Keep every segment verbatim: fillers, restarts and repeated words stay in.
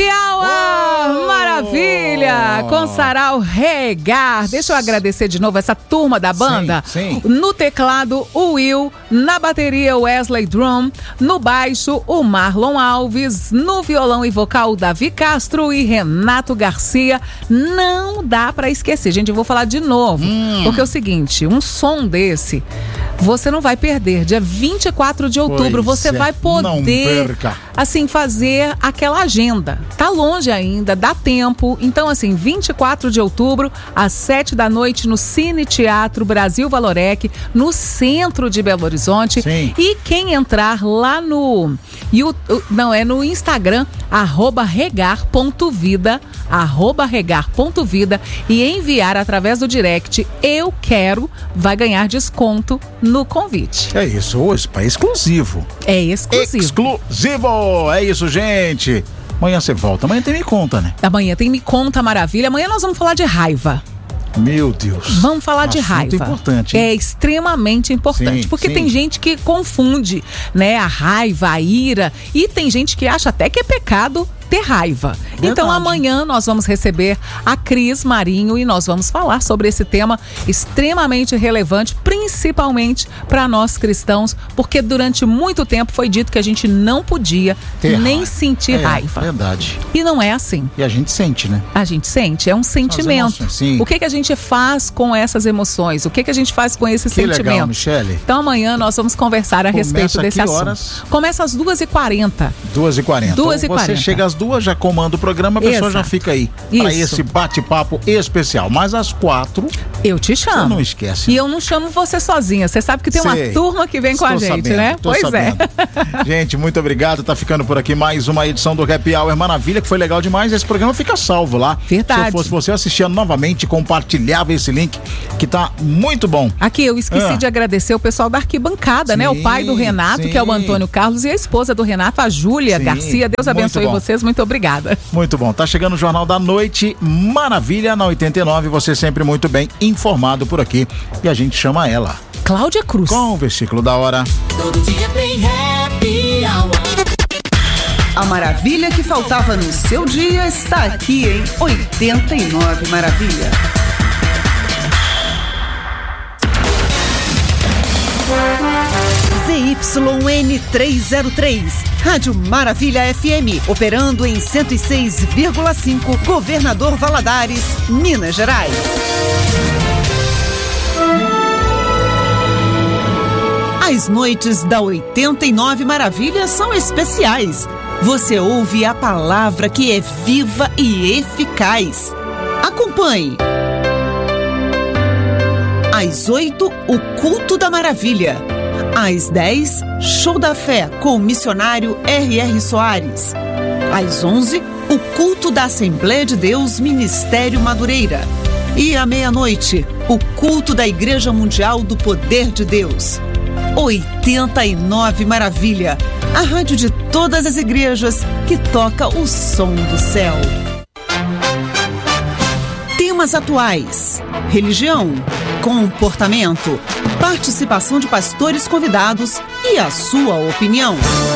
Happy Hour! Oh! Maravilha! Com Sarau Regar. Deixa eu agradecer de novo essa turma da banda. Sim, sim. No teclado, o Will. Na bateria, o Wesley Drum. No baixo, o Marlon Alves. No violão e vocal, o Davi Castro e Renato Garcia. Não dá pra esquecer. Gente, eu vou falar de novo. Hum. Porque é o seguinte, um som desse, você não vai perder. Dia vinte e quatro de outubro, pois você é. vai poder, assim, fazer aquela agenda. Tá longe ainda, dá tempo. Então, assim, vinte e quatro de outubro, às sete da noite, no Cine Teatro Brasil Valorec, no centro de Belo Horizonte. Sim. E quem entrar lá no YouTube, não, é no Instagram, arroba regar.vida, arroba regar.vida, e enviar através do direct eu quero, vai ganhar desconto no convite. É isso, hoje é exclusivo. É exclusivo. Exclusivo! É isso, gente. Amanhã você volta. Amanhã tem Me Conta, né? Amanhã tem Me Conta, maravilha. Amanhã nós vamos falar de raiva. Meu Deus. Vamos falar de Assunto raiva. Importante, hein? É extremamente importante. Sim, porque sim. tem gente que confunde, né, a raiva, a ira. E tem gente que acha até que é pecado ter raiva. Verdade. Então amanhã nós vamos receber a Cris Marinho e nós vamos falar sobre esse tema extremamente relevante, principalmente para nós cristãos, porque durante muito tempo foi dito que a gente não podia ter nem raiva. sentir é, raiva. Verdade. E não é assim. E a gente sente, né? A gente sente, é um sentimento. O que que a gente faz com essas emoções? O que que a gente faz com esse que sentimento? Legal, Michele. Então amanhã nós vamos conversar a Começa respeito desse assunto. Horas? Começa às duas e quarenta. duas e quarenta. duas e então, quarenta. você chega às duas, já comanda o programa, a pessoa Exato. já fica aí para esse bate-papo especial. Mas às quatro, eu te chamo. Você não esquece. E eu não chamo você sozinha. Você sabe que tem Sei. uma turma que vem Estou com a gente, sabendo, né? Pois sabendo. é. Gente, muito obrigado. Tá ficando por aqui mais uma edição do Happy Hour Maravilha, que foi legal demais. Esse programa fica salvo lá. Verdade. Se eu fosse você, assistia novamente, compartilhava esse link, que tá muito bom. Aqui, eu esqueci ah. de agradecer o pessoal da arquibancada, sim, né? O pai do Renato, sim. que é o Antônio Carlos, e a esposa do Renato, a Júlia Sim, Garcia. Deus abençoe vocês. Muito obrigada. Muito bom. Tá chegando o Jornal da Noite, Maravilha, na oitenta e nove. Você sempre muito bem informado por aqui. E a gente chama ela, Cláudia Cruz, com o versículo da hora. Todo dia tem Happy Hour. A maravilha que faltava no seu dia está aqui em oitenta e nove Maravilha. Z Y N trezentos e três, Rádio Maravilha F M, operando em cento e seis vírgula cinco, Governador Valadares, Minas Gerais. As noites da oitenta e nove Maravilha são especiais. Você ouve a palavra que é viva e eficaz. Acompanhe. Às oito, o Culto da Maravilha. Às dez, Show da Fé com o missionário R R Soares. Às onze, o Culto da Assembleia de Deus Ministério Madureira. E à meia-noite, o Culto da Igreja Mundial do Poder de Deus. oitenta e nove Maravilha, a rádio de todas as igrejas que toca o som do céu. Temas atuais: religião, comportamento, participação de pastores convidados e a sua opinião.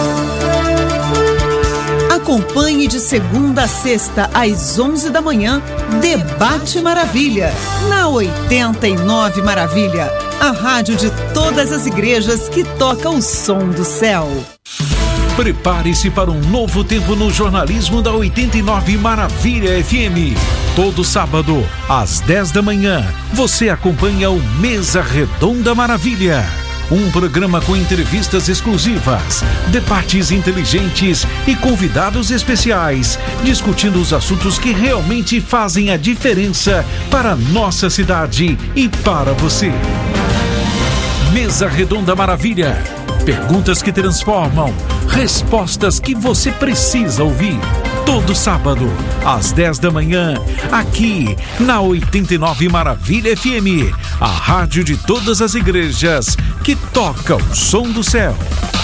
Acompanhe de segunda a sexta, às onze da manhã, Debate Maravilha, na oitenta e nove Maravilha, a rádio de todas as igrejas que toca o som do céu. Prepare-se para um novo tempo no jornalismo da oitenta e nove Maravilha F M. Todo sábado, às dez da manhã, você acompanha o Mesa Redonda Maravilha. Um programa com entrevistas exclusivas, debates inteligentes e convidados especiais, discutindo os assuntos que realmente fazem a diferença para a nossa cidade e para você. Mesa Redonda Maravilha. Perguntas que transformam, respostas que você precisa ouvir. Todo sábado, às dez da manhã, aqui na oitenta e nove Maravilha F M, a rádio de todas as igrejas que toca o som do céu.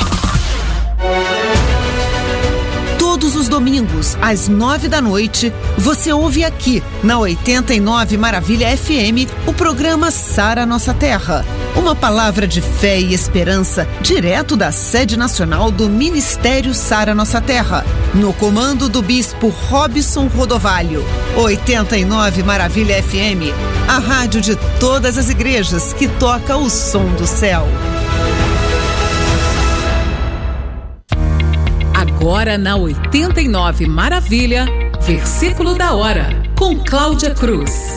Todos os domingos, às nove da noite, você ouve aqui, na oitenta e nove Maravilha F M, o programa Sara Nossa Terra. Uma palavra de fé e esperança, direto da sede nacional do Ministério Sara Nossa Terra. No comando do bispo Robson Rodovalho. oitenta e nove Maravilha F M, a rádio de todas as igrejas que toca o som do céu. Agora na oitenta e nove Maravilha, versículo da hora, com Cláudia Cruz.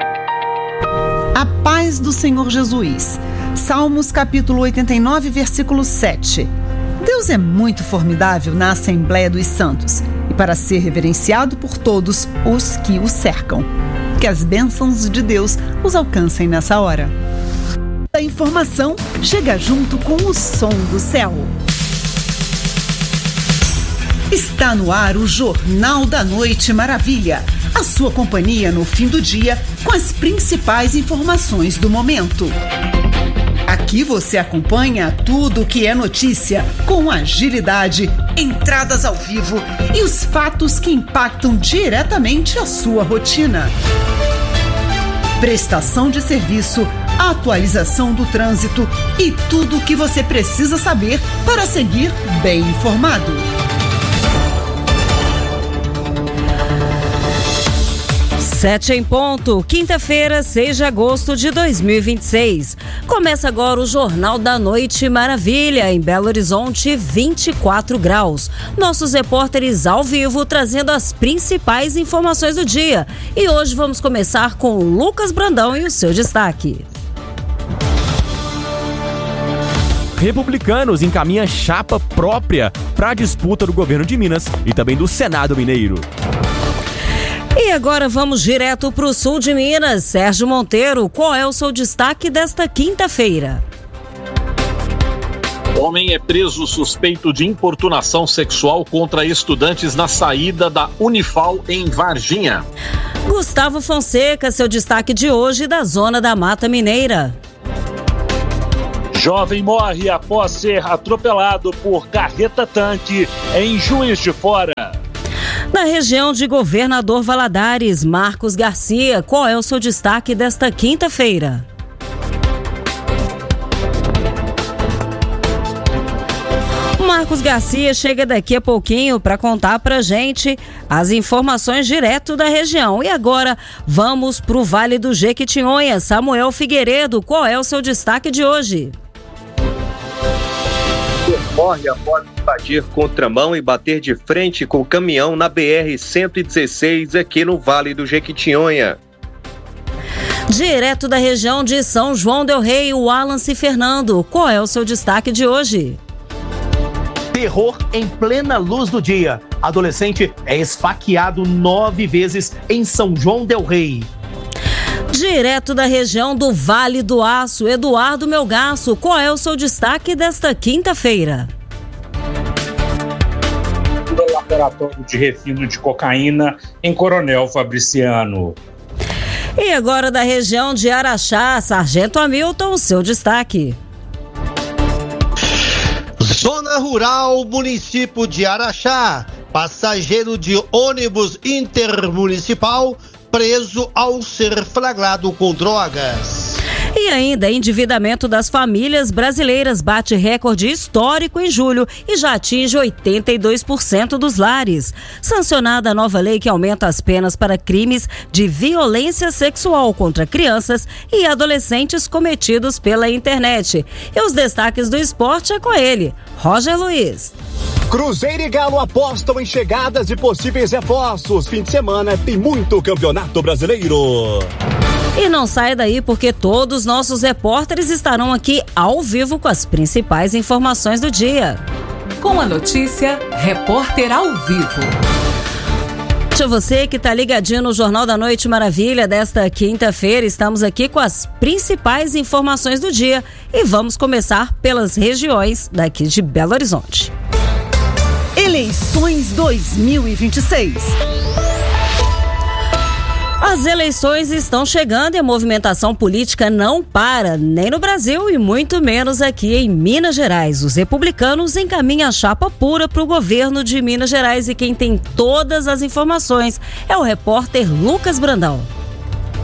A paz do Senhor Jesus. Salmos capítulo oitenta e nove, versículo sete. Deus é muito formidável na Assembleia dos Santos e para ser reverenciado por todos os que o cercam. Que as bênçãos de Deus os alcancem nessa hora. A informação chega junto com o som do céu. Está no ar o Jornal da Noite Maravilha. A sua companhia no fim do dia com as principais informações do momento. Aqui você acompanha tudo o que é notícia, com agilidade, entradas ao vivo e os fatos que impactam diretamente a sua rotina. Prestação de serviço, atualização do trânsito e tudo o que você precisa saber para seguir bem informado. Sete em ponto, quinta-feira, seis de agosto de dois mil e vinte e seis. Começa agora o Jornal da Noite Maravilha, em Belo Horizonte, vinte e quatro graus. Nossos repórteres ao vivo trazendo as principais informações do dia. E hoje vamos começar com o Lucas Brandão e o seu destaque. Republicanos encaminham chapa própria para a disputa do governo de Minas e também do Senado Mineiro. E agora vamos direto para o sul de Minas. Sérgio Monteiro, qual é o seu destaque desta quinta-feira? Homem é preso suspeito de importunação sexual contra estudantes na saída da Unifal em Varginha. Gustavo Fonseca, seu destaque de hoje da Zona da Mata Mineira. Jovem morre após ser atropelado por carreta-tanque em Juiz de Fora. Na região de Governador Valadares, Marcos Garcia, qual é o seu destaque desta quinta-feira? Marcos Garcia chega daqui a pouquinho para contar pra gente as informações direto da região. E agora vamos pro Vale do Jequitinhonha. Samuel Figueiredo, qual é o seu destaque de hoje? Morre após invadir contramão e bater de frente com o caminhão na B R cento e dezesseis aqui no Vale do Jequitinhonha. Direto da região de São João del Rei, o Wallace Fernando. Qual é o seu destaque de hoje? Terror em plena luz do dia. Adolescente é esfaqueado nove vezes em São João del Rei. Direto da região do Vale do Aço, Eduardo Melgaço, qual é o seu destaque desta quinta-feira? Do laboratório de refino de cocaína em Coronel Fabriciano. E agora da região de Araxá, Sargento Hamilton, seu destaque. Zona Rural, município de Araxá. Passageiro de ônibus intermunicipal preso ao ser flagrado com drogas. E ainda, endividamento das famílias brasileiras bate recorde histórico em julho e já atinge oitenta e dois por cento dos lares. Sancionada a nova lei que aumenta as penas para crimes de violência sexual contra crianças e adolescentes cometidos pela internet. E os destaques do esporte é com ele, Roger Luiz. Cruzeiro e Galo apostam em chegadas de possíveis reforços. Fim de semana tem muito Campeonato Brasileiro. E não saia daí porque todos os nossos repórteres estarão aqui ao vivo com as principais informações do dia. Com a notícia, Repórter ao Vivo. Deixa você que está ligadinho no Jornal da Noite Maravilha desta quinta-feira. Estamos aqui com as principais informações do dia e vamos começar pelas regiões daqui de Belo Horizonte. Eleições dois mil e vinte e seis. As eleições estão chegando e a movimentação política não para, nem no Brasil e muito menos aqui em Minas Gerais. Os republicanos encaminham a chapa pura para o governo de Minas Gerais e quem tem todas as informações é o repórter Lucas Brandão.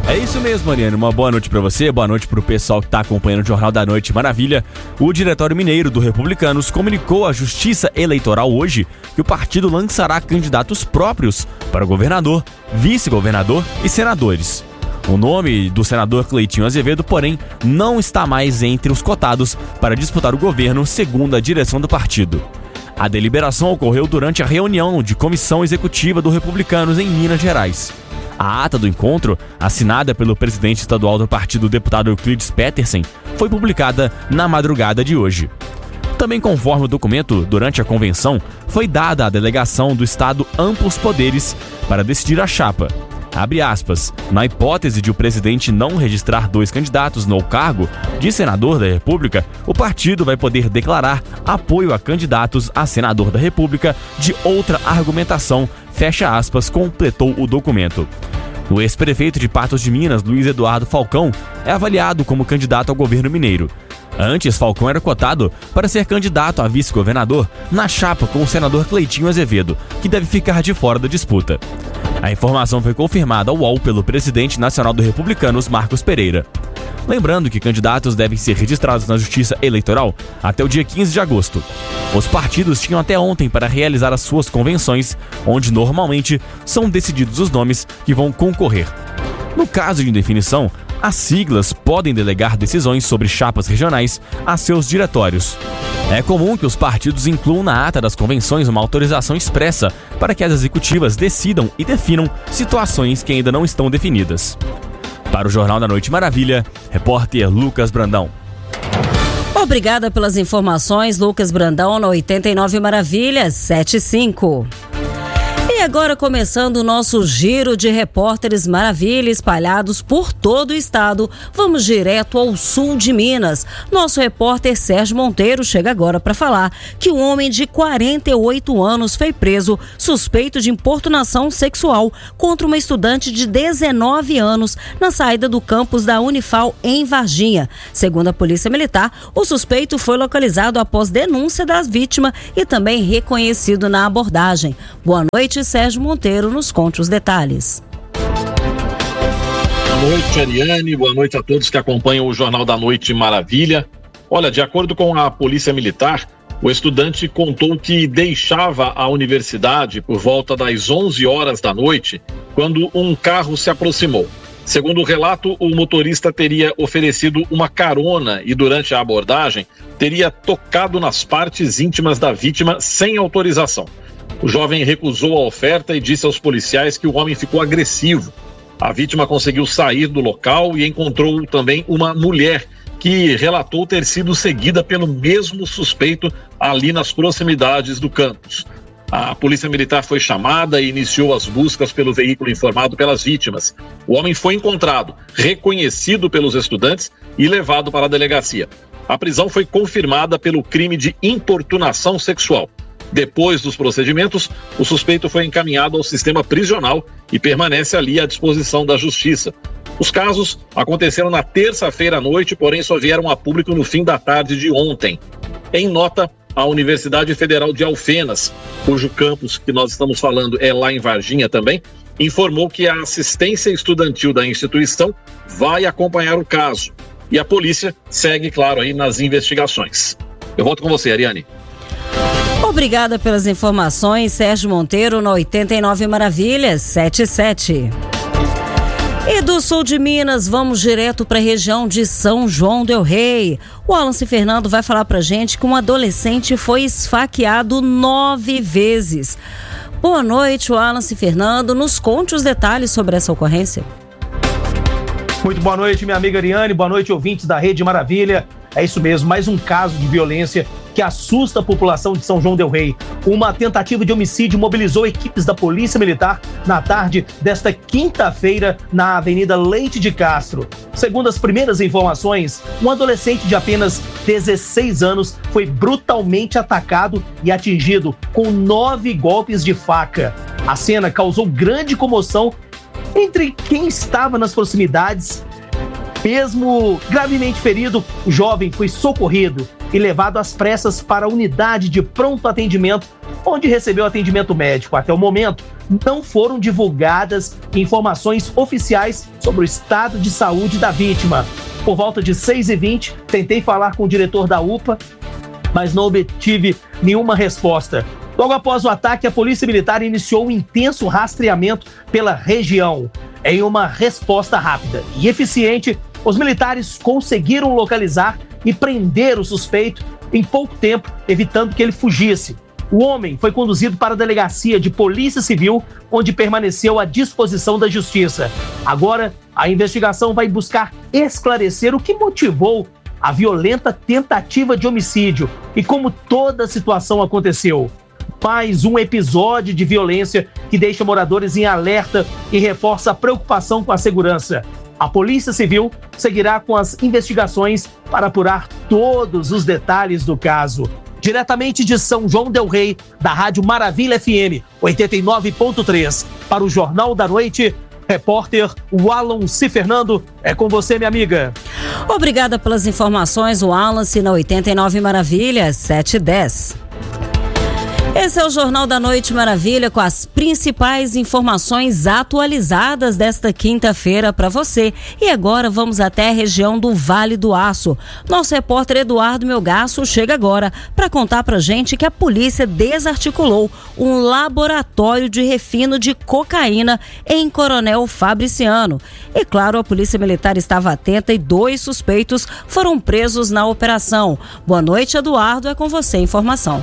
É isso mesmo, Mariane. Uma boa noite pra você, boa noite pro pessoal que tá acompanhando o Jornal da Noite Maravilha. O Diretório Mineiro do Republicanos comunicou à Justiça Eleitoral hoje que o partido lançará candidatos próprios para governador, vice-governador e senadores. O nome do senador Cleitinho Azevedo, porém, não está mais entre os cotados para disputar o governo, segundo a direção do partido. A deliberação ocorreu durante a reunião de comissão executiva do Republicanos em Minas Gerais. A ata do encontro, assinada pelo presidente estadual do partido, deputado Euclides Petersen, foi publicada na madrugada de hoje. Também conforme o documento, durante a convenção, foi dada à delegação do Estado amplos poderes para decidir a chapa. Abre aspas, na hipótese de o presidente não registrar dois candidatos no cargo de senador da República, o partido vai poder declarar apoio a candidatos a senador da República de outra argumentação, fecha aspas, completou o documento. O ex-prefeito de Patos de Minas, Luiz Eduardo Falcão, é avaliado como candidato ao governo mineiro. Antes, Falcão era cotado para ser candidato a vice-governador na chapa com o senador Cleitinho Azevedo, que deve ficar de fora da disputa. A informação foi confirmada ao U O L pelo presidente nacional do Republicanos, Marcos Pereira. Lembrando que candidatos devem ser registrados na Justiça Eleitoral até o dia quinze de agosto. Os partidos tinham até ontem para realizar as suas convenções, onde normalmente são decididos os nomes que vão concorrer. No caso de indefinição, as siglas podem delegar decisões sobre chapas regionais a seus diretórios. É comum que os partidos incluam na ata das convenções uma autorização expressa para que as executivas decidam e definam situações que ainda não estão definidas. Para o Jornal da Noite Maravilha, repórter Lucas Brandão. Obrigada pelas informações, Lucas Brandão, na oitenta e nove Maravilhas, sete e cinco. E agora, começando o nosso giro de repórteres Maravilha espalhados por todo o estado, vamos direto ao sul de Minas. Nosso repórter Sérgio Monteiro chega agora para falar que um homem de quarenta e oito anos foi preso suspeito de importunação sexual contra uma estudante de dezenove anos na saída do campus da Unifal em Varginha. Segundo a Polícia Militar, o suspeito foi localizado após denúncia da vítima e também reconhecido na abordagem. Boa noite, Sérgio Monteiro, nos conte os detalhes. Boa noite, Ariane. Boa noite a todos que acompanham o Jornal da Noite Maravilha. Olha, de acordo com a Polícia Militar, o estudante contou que deixava a universidade por volta das onze horas da noite, quando um carro se aproximou. Segundo o relato, o motorista teria oferecido uma carona e, durante a abordagem, teria tocado nas partes íntimas da vítima sem autorização. O jovem recusou a oferta e disse aos policiais que o homem ficou agressivo. A vítima conseguiu sair do local e encontrou também uma mulher que relatou ter sido seguida pelo mesmo suspeito ali nas proximidades do campus. A polícia militar foi chamada e iniciou as buscas pelo veículo informado pelas vítimas. O homem foi encontrado, reconhecido pelos estudantes e levado para a delegacia. A prisão foi confirmada pelo crime de importunação sexual. Depois dos procedimentos, o suspeito foi encaminhado ao sistema prisional e permanece ali à disposição da Justiça. Os casos aconteceram na terça-feira à noite, porém só vieram a público no fim da tarde de ontem. Em nota, a Universidade Federal de Alfenas, cujo campus que nós estamos falando é lá em Varginha também, informou que a assistência estudantil da instituição vai acompanhar o caso. E a polícia segue, claro, aí nas investigações. Eu volto com você, Ariane. Obrigada pelas informações, Sérgio Monteiro, na oitenta e nove Maravilhas, sete e sete. E do sul de Minas, vamos direto para a região de São João del Rei. O Wallace Fernando vai falar pra gente que um adolescente foi esfaqueado nove vezes. Boa noite, Wallace Fernando. Nos conte os detalhes sobre essa ocorrência. Muito boa noite, minha amiga Ariane. Boa noite, ouvintes da Rede Maravilha. É isso mesmo, mais um caso de violência que assusta a população de São João del Rei. Uma tentativa de homicídio mobilizou equipes da Polícia Militar na tarde desta quinta-feira na Avenida Leite de Castro. Segundo as primeiras informações, um adolescente de apenas dezesseis anos foi brutalmente atacado e atingido com nove golpes de faca. A cena causou grande comoção entre quem estava nas proximidades. Mesmo gravemente ferido, o jovem foi socorrido e levado às pressas para a unidade de pronto atendimento onde recebeu atendimento médico. Até o momento, não foram divulgadas informações oficiais sobre o estado de saúde da vítima. Por volta de seis e vinte, tentei falar com o diretor da U P A, mas não obtive nenhuma resposta. Logo após o ataque, a Polícia Militar iniciou um intenso rastreamento pela região. Em uma resposta rápida e eficiente, os militares conseguiram localizar e prender o suspeito em pouco tempo, evitando que ele fugisse. O homem foi conduzido para a delegacia de Polícia Civil, onde permaneceu à disposição da Justiça. Agora, a investigação vai buscar esclarecer o que motivou a violenta tentativa de homicídio e como toda a situação aconteceu. Mais um episódio de violência que deixa moradores em alerta e reforça a preocupação com a segurança. A Polícia Civil seguirá com as investigações para apurar todos os detalhes do caso. Diretamente de São João del Rei, da Rádio Maravilha F M oitenta e nove ponto três, para o Jornal da Noite, repórter Wallace Fernando. É com você, minha amiga. Obrigada pelas informações, Wallace, na oitenta e nove Maravilha, sete e dez. Esse é o Jornal da Noite Maravilha, com as principais informações atualizadas desta quinta-feira para você. E agora vamos até a região do Vale do Aço. Nosso repórter Eduardo Melgaço chega agora para contar pra gente que a polícia desarticulou um laboratório de refino de cocaína em Coronel Fabriciano. E claro, a Polícia Militar estava atenta e dois suspeitos foram presos na operação. Boa noite, Eduardo, é com você a informação.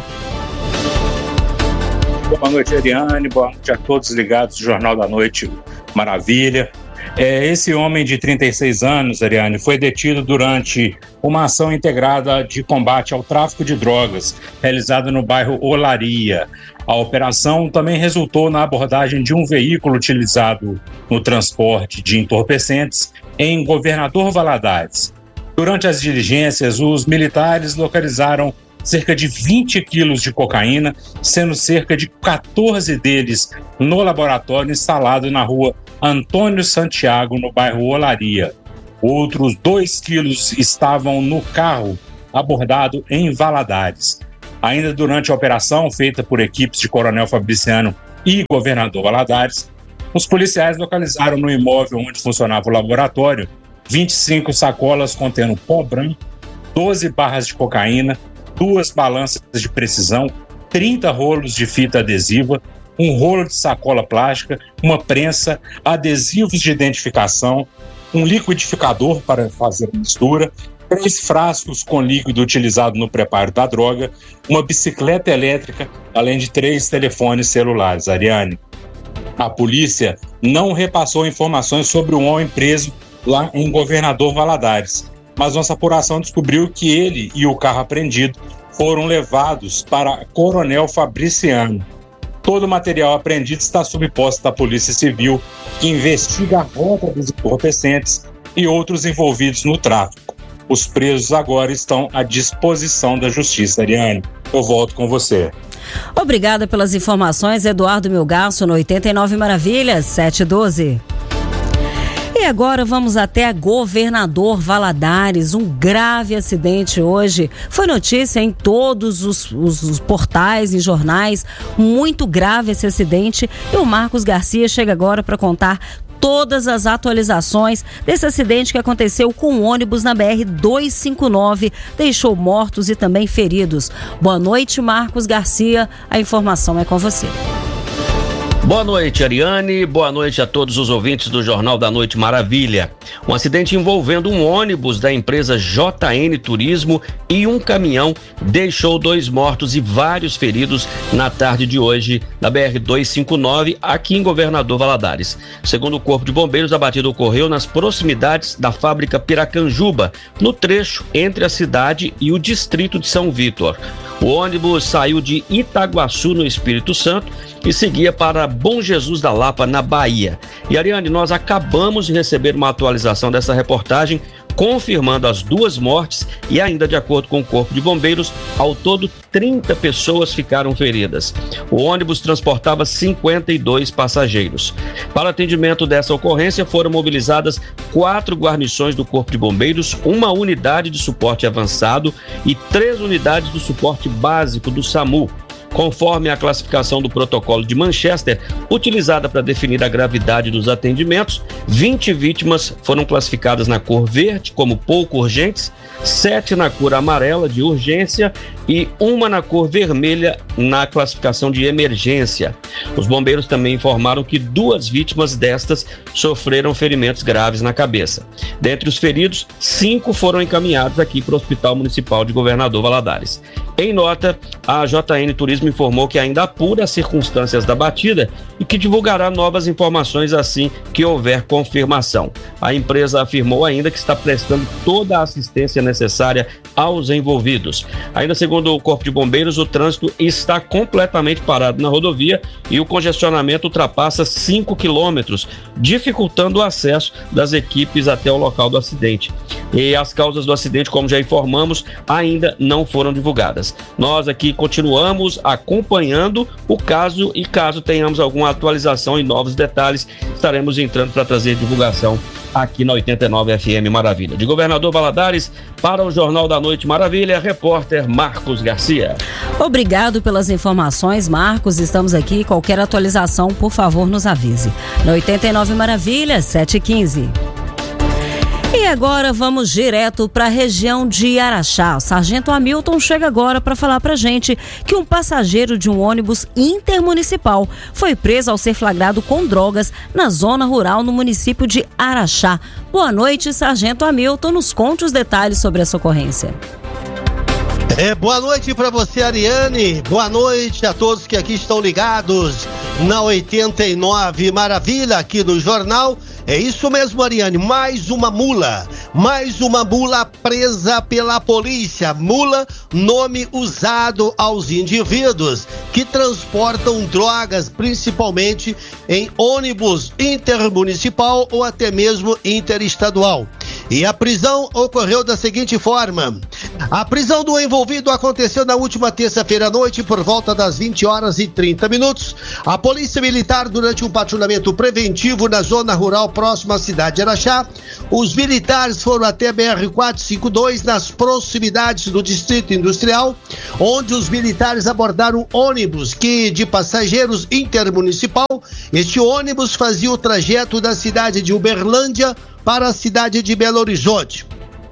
Boa noite, Ariane. Boa noite a todos ligados ao Jornal da Noite Maravilha. É, esse homem de trinta e seis anos, Ariane, foi detido durante uma ação integrada de combate ao tráfico de drogas, realizada no bairro Olaria. A operação também resultou na abordagem de um veículo utilizado no transporte de entorpecentes em Governador Valadares. Durante as diligências, os militares localizaram cerca de vinte quilos de cocaína, sendo cerca de quatorze deles no laboratório instalado na rua Antônio Santiago, no bairro Olaria. Outros dois quilos estavam no carro abordado em Valadares. Ainda durante a operação, feita por equipes de Coronel Fabriciano e Governador Valadares, os policiais localizaram no imóvel onde funcionava o laboratório vinte e cinco sacolas contendo pó branco, doze barras de cocaína, duas balanças de precisão, trinta rolos de fita adesiva, um rolo de sacola plástica, uma prensa, adesivos de identificação, um liquidificador para fazer a mistura, três frascos com líquido utilizado no preparo da droga, uma bicicleta elétrica, além de três telefones celulares. Ariane, a polícia não repassou informações sobre o homem preso lá em Governador Valadares, mas nossa apuração descobriu que ele e o carro apreendido foram levados para Coronel Fabriciano. Todo o material apreendido está sob posse da Polícia Civil, que investiga a rota dos entorpecentes e outros envolvidos no tráfico. Os presos agora estão à disposição da Justiça. Ariane, eu volto com você. Obrigada pelas informações, Eduardo Melgaço, no oitenta e nove Maravilhas, sete e doze. E agora vamos até a Governador Valadares. Um grave acidente hoje. Foi notícia em todos os, os, os portais e jornais. Muito grave esse acidente. E o Marcos Garcia chega agora para contar todas as atualizações desse acidente que aconteceu com um ônibus na B R duzentos e cinquenta e nove. Deixou mortos e também feridos. Boa noite, Marcos Garcia. A informação é com você. Boa noite, Ariane. Boa noite a todos os ouvintes do Jornal da Noite Maravilha. Um acidente envolvendo um ônibus da empresa J N Turismo e um caminhão deixou dois mortos e vários feridos na tarde de hoje na B R duzentos e cinquenta e nove, aqui em Governador Valadares. Segundo o Corpo de Bombeiros, a batida ocorreu nas proximidades da fábrica Piracanjuba, no trecho entre a cidade e o distrito de São Vítor. O ônibus saiu de Itaguaçu, no Espírito Santo, e seguia para Bom Jesus da Lapa, na Bahia. E, Ariane, nós acabamos de receber uma atualização dessa reportagem, confirmando as duas mortes e ainda, de acordo com o Corpo de Bombeiros, ao todo trinta pessoas ficaram feridas. O ônibus transportava cinquenta e dois passageiros. Para atendimento dessa ocorrência foram mobilizadas quatro guarnições do Corpo de Bombeiros, uma unidade de suporte avançado e três unidades do suporte básico do SAMU. Conforme a classificação do protocolo de Manchester, utilizada para definir a gravidade dos atendimentos, vinte vítimas foram classificadas na cor verde como pouco urgentes, sete na cor amarela de urgência e uma na cor vermelha na classificação de emergência. Os bombeiros também informaram que duas vítimas destas sofreram ferimentos graves na cabeça. Dentre os feridos, cinco foram encaminhados aqui para o Hospital Municipal de Governador Valadares. Em nota, a J N Turismo informou que ainda apura as circunstâncias da batida e que divulgará novas informações assim que houver confirmação. A empresa afirmou ainda que está prestando toda a assistência necessária aos envolvidos. Ainda segundo o Corpo de Bombeiros, o trânsito está completamente parado na rodovia e o congestionamento ultrapassa cinco quilômetros, dificultando o acesso das equipes até o local do acidente. E as causas do acidente, como já informamos, ainda não foram divulgadas. Nós aqui continuamos acompanhando o caso e caso tenhamos alguma atualização e novos detalhes, estaremos entrando para trazer divulgação aqui na oitenta e nove F M Maravilha. De Governador Valadares, para o Jornal da Noite Maravilha, repórter Marcos Garcia. Obrigado pelas informações, Marcos. Estamos aqui. Qualquer atualização, por favor, nos avise. Na oitenta e nove Maravilha, sete e quinze. E agora vamos direto para a região de Araxá. O sargento Hamilton chega agora para falar para gente que um passageiro de um ônibus intermunicipal foi preso ao ser flagrado com drogas na zona rural no município de Araxá. Boa noite, sargento Hamilton. Nos conte os detalhes sobre essa ocorrência. É, boa noite para você, Ariane. Boa noite a todos que aqui estão ligados na oitenta e nove Maravilha, aqui no jornal. É isso mesmo, Ariane, mais uma mula, mais uma mula presa pela polícia. Mula, nome usado aos indivíduos que transportam drogas, principalmente em ônibus intermunicipal ou até mesmo interestadual. E a prisão ocorreu da seguinte forma: a prisão do envolvido aconteceu na última terça-feira à noite por volta das vinte horas e trinta minutos. A polícia militar, durante um patrulhamento preventivo na zona rural próxima à cidade de Araxá, os militares foram até B R quatrocentos e cinquenta e dois nas proximidades do distrito industrial, onde os militares abordaram um ônibus que de passageiros intermunicipal. Este ônibus fazia o trajeto da cidade de Uberlândia para a cidade de Belo Horizonte.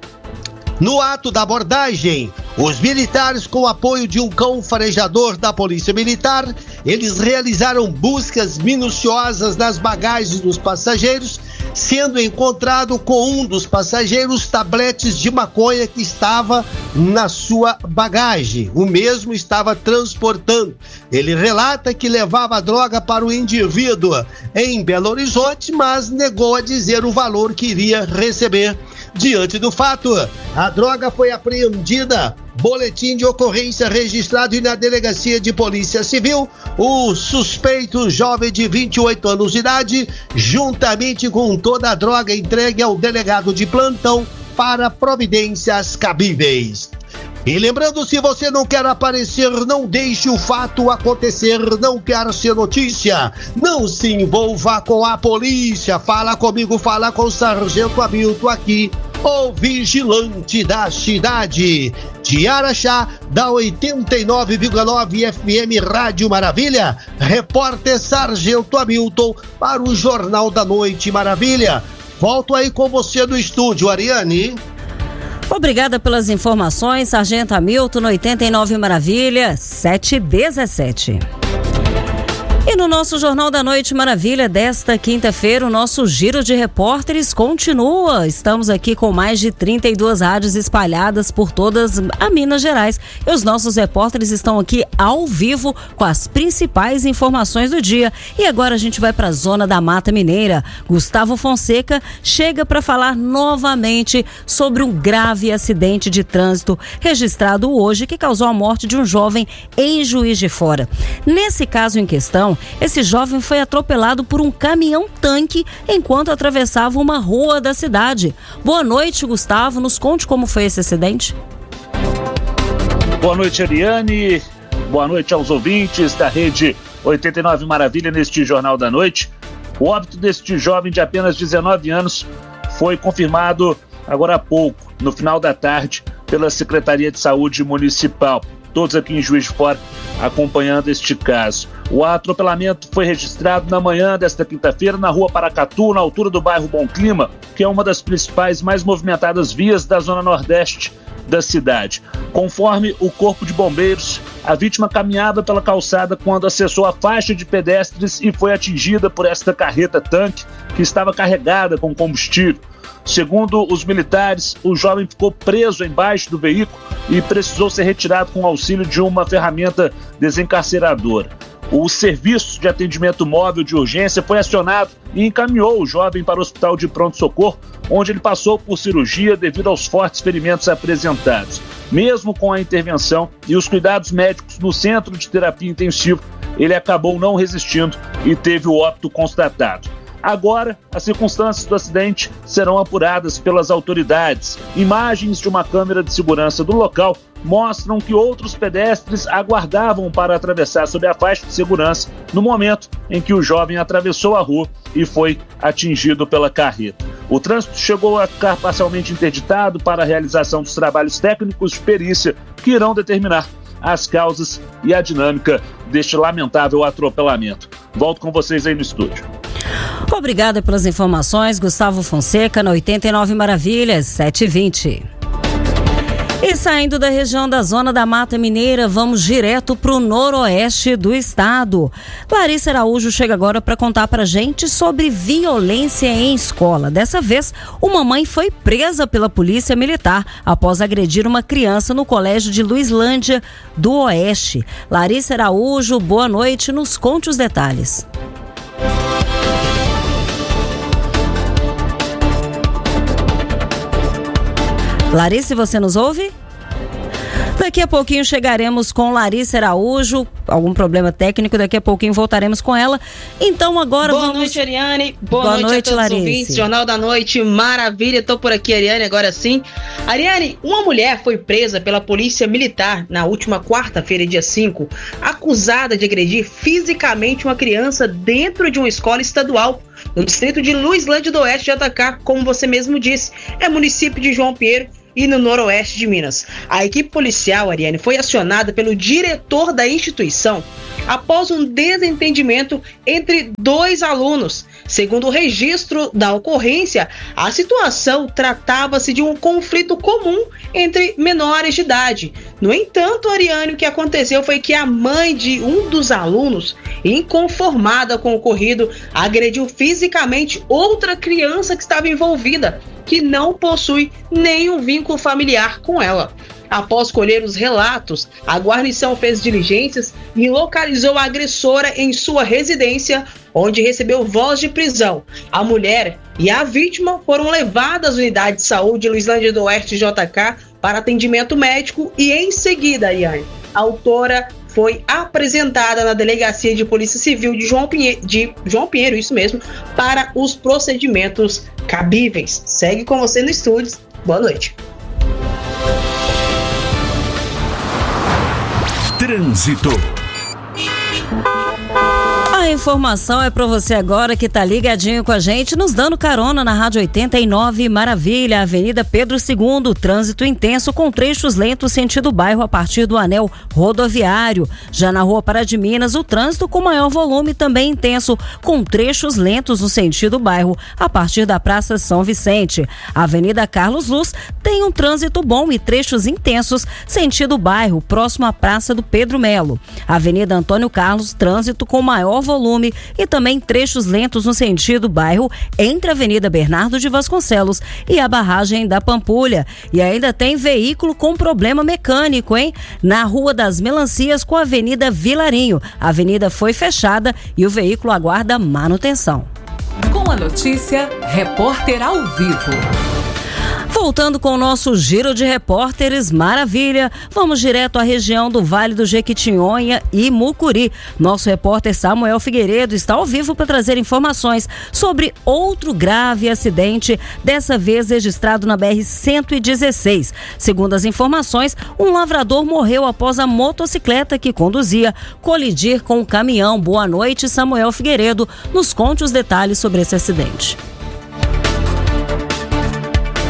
No ato da abordagem, os militares, com o apoio de um cão farejador da Polícia Militar, eles realizaram buscas minuciosas nas bagagens dos passageiros, sendo encontrado com um dos passageiros tabletes de maconha que estava na sua bagagem. O mesmo estava transportando. Ele relata que levava a droga para o indivíduo em Belo Horizonte, mas negou a dizer o valor que iria receber. Diante do fato, a droga foi apreendida. Boletim de ocorrência registrado e na delegacia de polícia civil, o suspeito jovem de vinte e oito anos de idade, juntamente com toda a droga, entregue ao delegado de plantão para providências cabíveis. E lembrando, se você não quer aparecer, não deixe o fato acontecer, não quer ser notícia, não se envolva com a polícia. Fala comigo, fala com o sargento Hamilton aqui, o vigilante da cidade de Araxá, da oitenta e nove vírgula nove F M Rádio Maravilha. Repórter sargento Hamilton para o Jornal da Noite Maravilha. Volto aí com você no estúdio, Ariane. Obrigada pelas informações, sargento Hamilton, oitenta e nove Maravilha, sete e dezessete. E no nosso Jornal da Noite Maravilha desta quinta-feira, o nosso giro de repórteres continua. Estamos aqui com mais de trinta e duas rádios espalhadas por todas a Minas Gerais. E os nossos repórteres estão aqui ao vivo com as principais informações do dia. E agora a gente vai para a zona da Mata Mineira. Gustavo Fonseca chega para falar novamente sobre um grave acidente de trânsito registrado hoje que causou a morte de um jovem em Juiz de Fora. Nesse caso em questão, esse jovem foi atropelado por um caminhão-tanque enquanto atravessava uma rua da cidade. Boa noite, Gustavo. Nos conte como foi esse acidente. Boa noite, Ariane. Boa noite aos ouvintes da Rede oitenta e nove Maravilha neste Jornal da Noite. O óbito deste jovem de apenas dezenove anos foi confirmado agora há pouco, no final da tarde, pela Secretaria de Saúde Municipal. todos aqui em Juiz de Fora acompanhando este caso. O atropelamento foi registrado na manhã desta quinta-feira na rua Paracatu, na altura do bairro Bom Clima, que é uma das principais mais movimentadas vias da zona nordeste da cidade. Conforme o Corpo de Bombeiros, a vítima caminhava pela calçada quando acessou a faixa de pedestres e foi atingida por esta carreta-tanque que estava carregada com combustível. Segundo os militares, o jovem ficou preso embaixo do veículo e precisou ser retirado com o auxílio de uma ferramenta desencarceradora. O serviço de atendimento móvel de urgência foi acionado e encaminhou o jovem para o hospital de pronto-socorro, onde ele passou por cirurgia devido aos fortes ferimentos apresentados. Mesmo com a intervenção e os cuidados médicos no centro de terapia intensiva, ele acabou não resistindo e teve o óbito constatado. Agora, as circunstâncias do acidente serão apuradas pelas autoridades. Imagens de uma câmera de segurança do local mostram que outros pedestres aguardavam para atravessar sob a faixa de segurança no momento em que o jovem atravessou a rua e foi atingido pela carreta. O trânsito chegou a ficar parcialmente interditado para a realização dos trabalhos técnicos de perícia que irão determinar as causas e a dinâmica deste lamentável atropelamento. Volto com vocês aí no estúdio. Obrigada pelas informações, Gustavo Fonseca, na oitenta e nove Maravilhas, sete e vinte. E saindo da região da Zona da Mata Mineira, vamos direto para o noroeste do estado. Larissa Araújo chega agora para contar para gente sobre violência em escola. Dessa vez, uma mãe foi presa pela polícia militar após agredir uma criança no colégio de Luislândia do Oeste. Larissa Araújo, boa noite, nos conte os detalhes. Larissa, você nos ouve? Daqui a pouquinho chegaremos com Larissa Araújo, algum problema técnico, daqui a pouquinho voltaremos com ela. Então agora Boa vamos... noite, Ariane. Boa, Boa noite, noite, a todos Larissa. os ouvintes. Jornal da Noite, maravilha. Tô por aqui, Ariane, agora sim. Ariane, uma mulher foi presa pela polícia militar na última quarta-feira, dia cinco, acusada de agredir fisicamente uma criança dentro de uma escola estadual no distrito de Luislândia do Oeste, J K, como você mesmo disse, é município de João Pinheiro e no noroeste de Minas. A equipe policial, Ariane, foi acionada pelo diretor da instituição após um desentendimento entre dois alunos. Segundo o registro da ocorrência, a situação tratava-se de um conflito comum entre menores de idade. No entanto, Ariane, o que aconteceu foi que a mãe de um dos alunos, inconformada com o ocorrido, agrediu fisicamente outra criança que estava envolvida, que não possui nenhum vínculo familiar com ela. Após colher os relatos, a guarnição fez diligências e localizou a agressora em sua residência, onde recebeu voz de prisão. A mulher e a vítima foram levadas às unidades de saúde de Luislândia do Oeste, J K, para atendimento médico e, em seguida, Ariane, a autora foi apresentada na Delegacia de Polícia Civil de João Pinheiro, de João Pinheiro, isso mesmo, para os procedimentos cabíveis. Segue com você no estúdio. Boa noite. Trânsito. A informação é para você agora que tá ligadinho com a gente, nos dando carona na Rádio oitenta e nove Maravilha, Avenida Pedro segundo, trânsito intenso com trechos lentos sentido bairro a partir do anel rodoviário. Já na Rua Pará de Minas, o trânsito com maior volume também intenso, com trechos lentos no sentido bairro a partir da Praça São Vicente. A Avenida Carlos Luz tem um trânsito bom e trechos intensos sentido bairro, próximo à Praça do Pedro Melo. A Avenida Antônio Carlos, trânsito com maior volume volume e também trechos lentos no sentido bairro entre a Avenida Bernardo de Vasconcelos e a barragem da Pampulha. E ainda tem veículo com problema mecânico, hein? Na Rua das Melancias com a Avenida Vilarinho. A avenida foi fechada e o veículo aguarda manutenção. Com a notícia, repórter ao vivo. Voltando com o nosso giro de repórteres, maravilha, vamos direto à região do Vale do Jequitinhonha e Mucuri. Nosso repórter Samuel Figueiredo está ao vivo para trazer informações sobre outro grave acidente, dessa vez registrado na B R cento e dezesseis. Segundo as informações, um lavrador morreu após a motocicleta que conduzia colidir com um caminhão. Boa noite, Samuel Figueiredo. Nos conte os detalhes sobre esse acidente.